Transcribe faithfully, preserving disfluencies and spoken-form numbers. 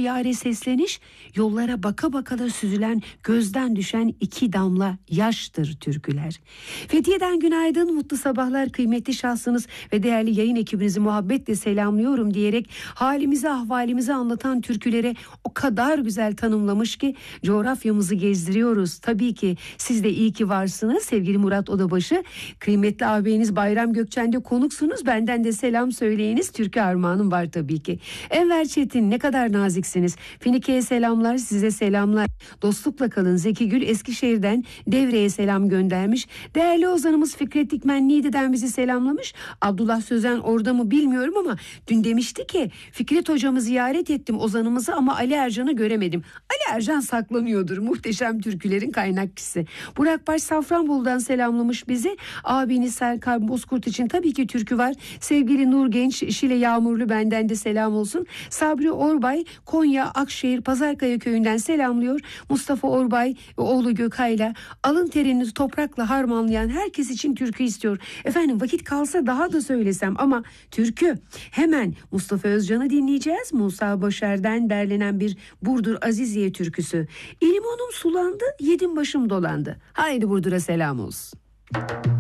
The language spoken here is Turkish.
yâre sesleniş, yollara baka baka da süzülen, gözden düşen iki damla yaştır türküler. Fethiye'den günaydın, mutlu sabahlar kıymetli şahsınız ve değerli yayın ekibinizi muhabbetle selamlıyorum diyerek halimizi ahvalimizi anlatan türkülere o kadar güzel tanımlamış ki coğrafyamızı gezdiriyoruz. Tabii ki siz de iyi ki varsınız sevgili Murat Odabaşı. Kıymetli ağabeyiniz Bayram Gökçen'de konuksunuz. Benden de selam söyleyiniz. Türkü armağanım var tabii ki. Enver Çetin, ne kadar naziksiniz. Finike'ye selamlar, size selamlar. Dostlukla kalın. Zeki Gül Eskişehir'den Devre'ye selam göndermiş. Değerli ozanımız Fikret Dikmen Niğde'den bizi selamlamış. Abdullah Sözen orada mı bilmiyorum ama dün demişti ki Fikret hocamı ziyaret ettim ozanımızı ama Ali Ercan'ı göremedim. Ali Ercan saklanıyordur. Muhteşem türkülerin kaynakçısı. Burak Baş Safranbolu'dan selamlamış bizi. Abiniz Serkan Bozkurt için tabii ki türkü var. Sevgili Nur Genç Şile Yağmurlu benden de selam olsun. Sabri Orbay Konya Akşehir Pazarkaya köyünden selamlıyor. Mustafa Orbay ve oğlu Gökay'la alın terini toprakla harmanlayan herkes için türkü istiyor. Efendim vakit kalsa daha da söylesem ama türkü. Hemen Mustafa Özcan'ı dinleyeceğiz. Musa Başar'dan derlenen bir Burdur Aziziye türküsü. İlimonum sulandı, yedim başım dolandı. Haydi Burdur'a selam olsun.